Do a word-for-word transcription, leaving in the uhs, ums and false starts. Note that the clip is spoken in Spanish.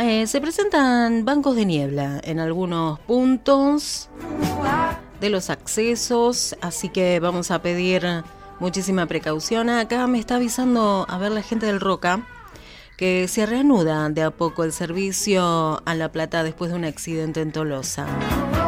Eh, se presentan bancos de niebla en algunos puntos de los accesos, así que vamos a pedir muchísima precaución. Acá me está avisando, a ver, la gente del Roca, que se reanuda de a poco el servicio a La Plata después de un accidente en Tolosa.